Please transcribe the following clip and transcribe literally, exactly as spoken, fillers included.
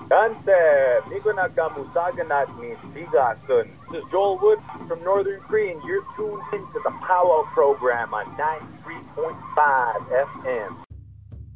Gante, Miko Nakamusaganat ni Sigasun. This is Joel Wood from Northern Cree, and you're tuned into the Powwow program on ninety-three point five F M.